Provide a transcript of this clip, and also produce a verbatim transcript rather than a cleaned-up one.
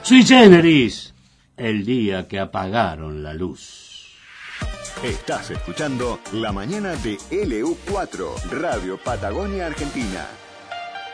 Sui generis, el día que apagaron la luz. Estás escuchando La Mañana de L U cuatro, Radio Patagonia Argentina.